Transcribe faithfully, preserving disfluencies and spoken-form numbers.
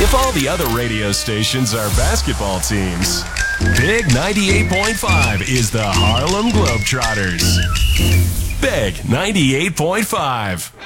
If all the other radio stations are basketball teams, Big ninety-eight point five is the Harlem Globetrotters. Big ninety-eight point five.